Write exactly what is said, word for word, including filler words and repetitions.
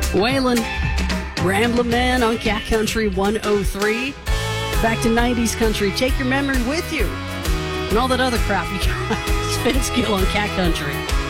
Waylon, Ramblin' Man on Cat Country one oh three. Back to nineties country. Take your memory with you. And all that other crap you got. Vince Gill on Cat Country.